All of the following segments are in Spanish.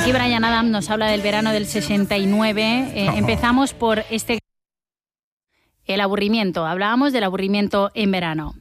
Aquí Bryan Adams nos habla del verano del 69. Empezamos por el aburrimiento. Hablábamos del aburrimiento en verano.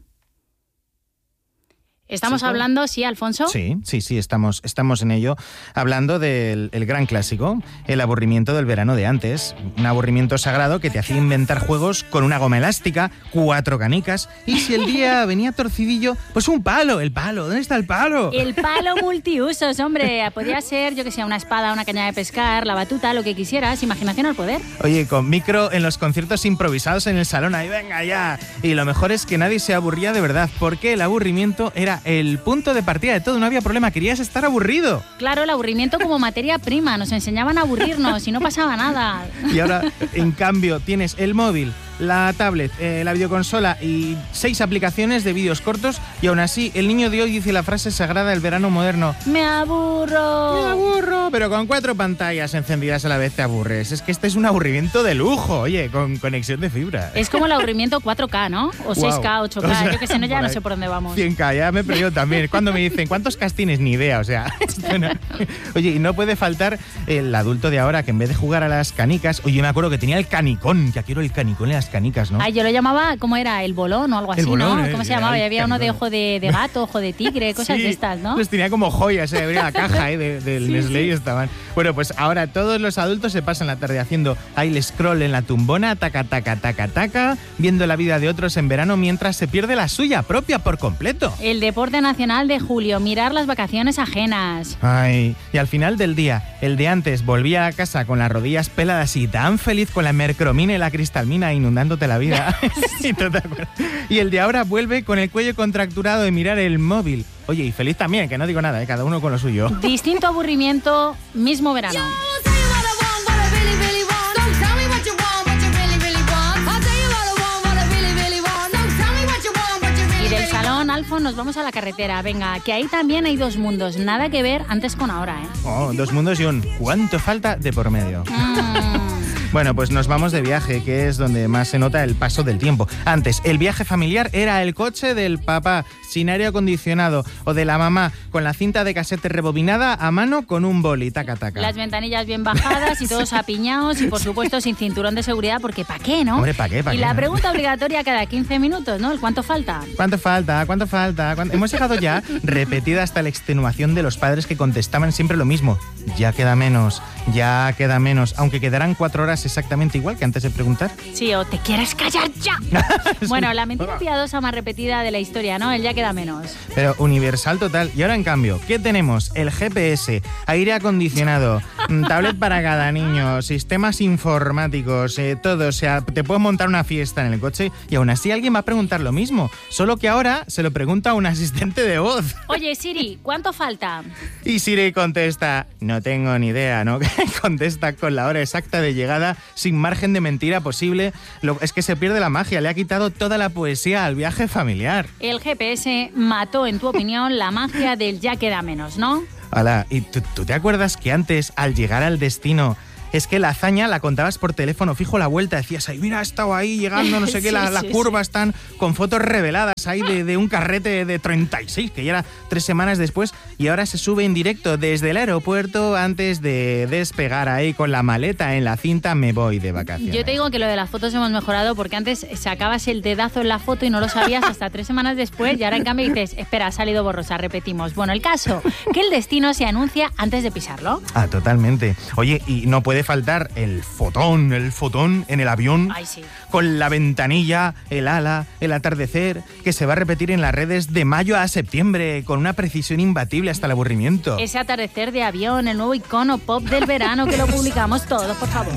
¿Estamos hablando, sí, Alfonso? Sí, estamos en ello, hablando del gran clásico, el aburrimiento del verano de antes. Un aburrimiento sagrado que te hacía inventar juegos con una goma elástica, 4 canicas, y si el día venía torcidillo, pues un palo. ¿El palo? ¿Dónde está el palo? El palo multiusos, hombre. Podía ser, yo que sé, una espada, una caña de pescar, la batuta, lo que quisieras. Imaginación al poder. Oye, con micro en los conciertos improvisados en el salón, ahí venga ya. Y lo mejor es que nadie se aburría de verdad, porque el aburrimiento era el punto de partida de todo, no había problema, querías estar aburrido. Claro, el aburrimiento como materia prima, nos enseñaban a aburrirnos y no pasaba nada. Y ahora, en cambio, tienes el móvil, la tablet, la videoconsola y 6 aplicaciones de vídeos cortos y aún así el niño de hoy dice la frase sagrada del verano moderno: ¡Me aburro! ¡Me aburro! Pero con 4 pantallas encendidas a la vez te aburres. Es que este es un aburrimiento de lujo, oye, con conexión de fibra. Es como el aburrimiento 4K, ¿no? O 6K, 8K, o sea, yo que sé, ya no sé por dónde vamos. 100K, ya me he perdido también. Cuando me dicen, ¿cuántos Ks tienes? Ni idea, o sea. Oye, y no puede faltar el adulto de ahora que en vez de jugar a las canicas, oye, me acuerdo que tenía el canicón, ya quiero el canicón en las canicas, ¿no? Ay, yo lo llamaba, ¿cómo era? El bolón o algo así, bolón, ¿no? ¿Cómo se llamaba? Y había uno de ojo de gato, ojo de tigre, cosas de estas, ¿no? Los tenía como joyas, abría la caja del Nestlé y estaban. Bueno, pues ahora todos los adultos se pasan la tarde haciendo ahí el scroll en la tumbona, taca, taca, taca, taca, viendo la vida de otros en verano mientras se pierde la suya propia por completo. El deporte nacional de julio, mirar las vacaciones ajenas. Ay, y al final del día, el de antes volvía a casa con las rodillas peladas y tan feliz con la mercromina y la cristalmina inundándote la vida. Sí, ¿tú te acuerdas? Y el de ahora vuelve con el cuello contracturado de mirar el móvil. Oye, y feliz también, que no digo nada, cada uno con lo suyo. Distinto aburrimiento, mismo verano. Alfon, nos vamos a la carretera. Venga, que ahí también hay 2 mundos. Nada que ver antes con ahora, ¿eh? Oh, 2 mundos y un ¿cuánto falta de por medio? Bueno, pues nos vamos de viaje, que es donde más se nota el paso del tiempo. Antes, el viaje familiar era el coche del papá, sin aire acondicionado, o de la mamá, con la cinta de casete rebobinada a mano con un boli, taca, taca. Las ventanillas bien bajadas y todos apiñados y, por supuesto, sin cinturón de seguridad, porque ¿para qué, no? Hombre, ¿para qué? Y la pregunta obligatoria cada 15 minutos, ¿no? ¿El cuánto falta? ¿Cuánto falta? ¿Cuánto falta? Hemos llegado ya, repetida hasta la extenuación de los padres que contestaban siempre lo mismo. Ya queda menos, aunque quedarán 4 horas exactamente igual que antes de preguntar. Sí, o te quieres callar ya. Bueno, la mentira piadosa más repetida de la historia, ¿no? El ya queda menos. Pero universal total. Y ahora, en cambio, ¿qué tenemos? El GPS, aire acondicionado, tablet para cada niño, sistemas informáticos, todo. O sea, te puedes montar una fiesta en el coche y aún así alguien va a preguntar lo mismo. Solo que ahora se lo pregunta a un asistente de voz. Oye, Siri, ¿cuánto falta? Y Siri contesta, no tengo ni idea, ¿no? Contesta con la hora exacta de llegada, sin margen de mentira posible. Es que se pierde la magia, le ha quitado toda la poesía al viaje familiar. El GPS mató, en tu opinión, la magia del ya queda menos, ¿no? Hala, ¿y tú te acuerdas que antes, al llegar al destino, es que la hazaña la contabas por teléfono fijo la vuelta? Decías, ay, mira, he estado ahí llegando, no sé qué, las curvas están con fotos reveladas ahí de un carrete de 36, que ya era 3 semanas después, y ahora se sube en directo desde el aeropuerto antes de despegar ahí con la maleta en la cinta, me voy de vacaciones. Yo te digo que lo de las fotos hemos mejorado, porque antes sacabas el dedazo en la foto y no lo sabías hasta 3 semanas después, y ahora en cambio dices, espera, ha salido borrosa, repetimos. Bueno, el caso, que el destino se anuncia antes de pisarlo. Ah, totalmente. Oye, y no puede faltar el fotón en el avión. Ay, sí. Con la ventanilla, el ala, el atardecer, que se va a repetir en las redes de mayo a septiembre, con una precisión imbatible hasta el aburrimiento. Ese atardecer de avión, el nuevo icono pop del verano, que lo publicamos todos, por favor.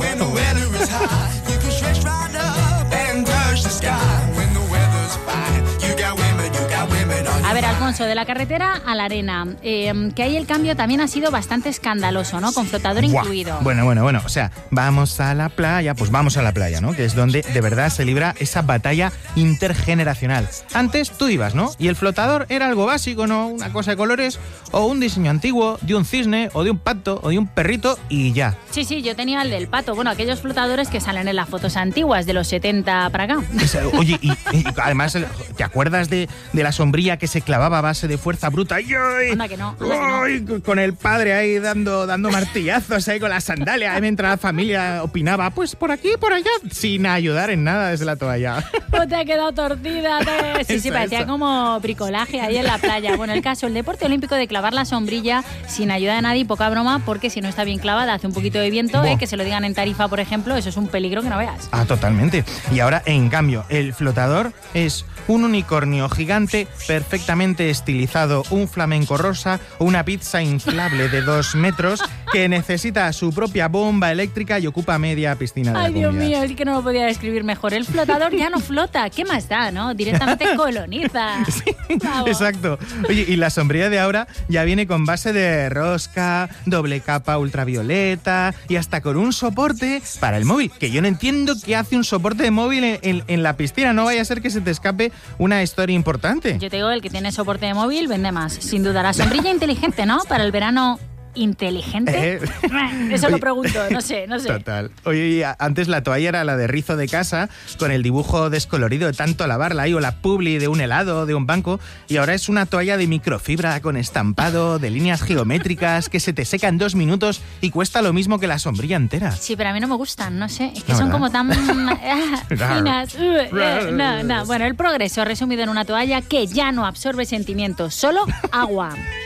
A ver, Alfonso, de la carretera a la arena, que ahí el cambio también ha sido bastante escandaloso, ¿no? Con flotador incluido. Bueno, o sea, vamos a la playa, pues vamos a la playa, ¿no? Que es donde de verdad se libra esa batalla intergeneracional. Antes tú ibas, ¿no? Y el flotador era algo básico, ¿no? Una cosa de colores, o un diseño antiguo, de un cisne, o de un pato, o de un perrito, y ya. Sí, yo tenía el del pato. Bueno, aquellos flotadores que salen en las fotos antiguas, de los 70 para acá. Oye, y además, ¿te acuerdas de la sombrilla que se clavaba flotaba a base de fuerza bruta. Anda que no. Con el padre ahí dando martillazos ahí con las sandalias, mientras la familia opinaba, pues por aquí, por allá, sin ayudar en nada desde la toalla. Pues te ha quedado torcida. Sí, parecía como bricolaje ahí en la playa. Bueno, el caso, el deporte olímpico de clavar la sombrilla sin ayuda de nadie, poca broma, porque si no está bien clavada, hace un poquito de viento, que se lo digan en Tarifa, por ejemplo, eso es un peligro que no veas. Ah, totalmente. Y ahora, en cambio, el flotador es un unicornio gigante perfectamente estilizado, un flamenco rosa o una pizza inflable de 2 metros que necesita su propia bomba eléctrica y ocupa media piscina de la Ay, Dios comunidad. mío, es que no lo podía describir mejor. El flotador ya no flota. ¿Qué más da, no? Directamente coloniza. Sí, exacto. Oye, y la sombrilla de ahora ya viene con base de rosca, doble capa ultravioleta y hasta con un soporte para el móvil. Que yo no entiendo qué hace un soporte de móvil en la piscina. No vaya a ser que se te escape una historia importante. Yo te digo, el que tiene soporte de móvil vende más. Sin duda, la sombrilla inteligente, ¿no? Para el verano... ¿Inteligente? Eso lo pregunto, no sé. Total. Oye, antes la toalla era la de rizo de casa, con el dibujo descolorido de tanto lavarla ahí, o la publi de un helado, de un banco, y ahora es una toalla de microfibra con estampado, de líneas geométricas, que se te seca en 2 minutos y cuesta lo mismo que la sombrilla entera. Sí, pero a mí no me gustan, no sé, es que ¿No, son verdad? como tan finas. No. Bueno, el progreso resumido en una toalla que ya no absorbe sentimientos, solo agua.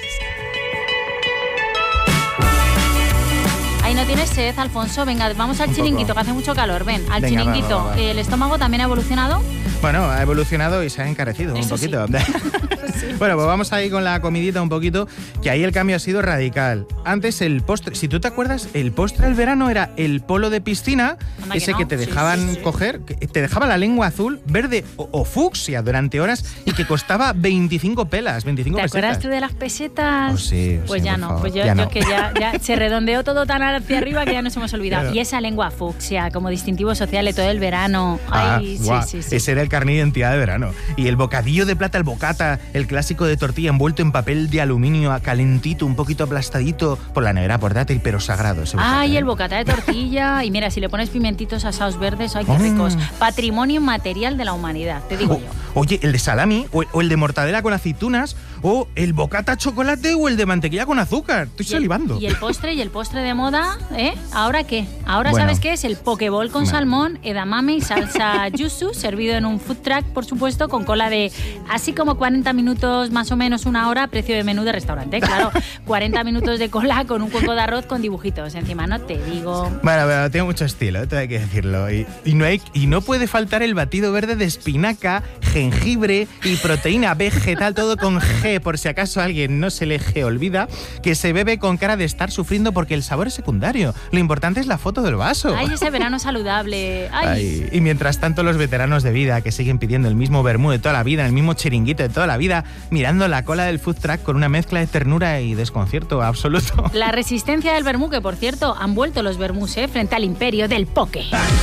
Ahí no tienes sed, Alfonso. Venga, vamos al chiringuito, que hace mucho calor. Ven, al Venga, chiringuito. va. ¿El estómago también ha evolucionado? Bueno, ha evolucionado y se ha encarecido un Eso poquito. Sí. Bueno, pues vamos ahí con la comidita un poquito, que ahí el cambio ha sido radical. Antes el postre, si tú te acuerdas, el postre del verano era el polo de piscina, Anda ese que no. que te dejaban Sí. coger, que te dejaba la lengua azul, verde o fucsia durante horas y que costaba 25 pelas, 25 ¿Te pesetas. acuerdas tú de las pesetas? Oh, sí, Pues sí, ya por no, favor, pues ya no. yo que ya se redondeó todo tan hacia arriba que ya nos hemos olvidado. Claro. Y esa lengua fucsia como distintivo social de todo el verano. Ay, guau, sí. Ese era el carnet de identidad de verano. Y el bocadillo de plata, el bocata, el clásico de tortilla envuelto en papel de aluminio, calentito, un poquito aplastadito por la nevera portátil, pero sagrado. Ese bocata, Ay, ¿eh? el bocata de tortilla. Y mira, si le pones pimentitos asados verdes, ay, qué ricos. Patrimonio inmaterial de la humanidad, te digo yo. Oye, el de salami, o el de mortadela con aceitunas, o el bocata chocolate, o el de mantequilla con azúcar. Estoy salivando. Y el postre de moda, ¿eh? ¿Ahora qué? Ahora Bueno. ¿sabes qué es? El pokeball con salmón, edamame y salsa yuzu, servido en un food truck, por supuesto, con cola de así como 40 minutos, más o menos una hora, precio de menú de restaurante, claro. 40 minutos de cola con un cuenco de arroz con dibujitos encima, no te digo. Bueno, pero tiene mucho estilo, todo hay que decirlo. Y no puede faltar el batido verde de espinaca, jengibre y proteína vegetal, todo con G, por si acaso a alguien no se le olvida, que se bebe con cara de estar sufriendo porque el sabor es secundario. Lo importante es la foto del vaso. Ay, ese verano saludable. Ay. Y mientras tanto los veteranos de vida que siguen pidiendo el mismo vermú de toda la vida, el mismo chiringuito de toda la vida, mirando la cola del food truck con una mezcla de ternura y desconcierto absoluto. La resistencia del vermú, que por cierto han vuelto los vermús frente al imperio del poke.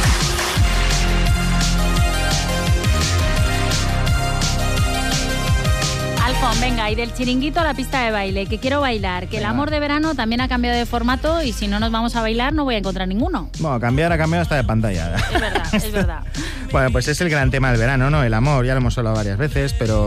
Alfon, venga, y del chiringuito a la pista de baile, que quiero bailar, que el amor de verano también ha cambiado de formato y si no nos vamos a bailar no voy a encontrar ninguno. Bueno, cambiar ha cambiado hasta de pantalla. Es verdad, es verdad. Bueno, pues es el gran tema del verano, ¿no? El amor, ya lo hemos hablado varias veces, pero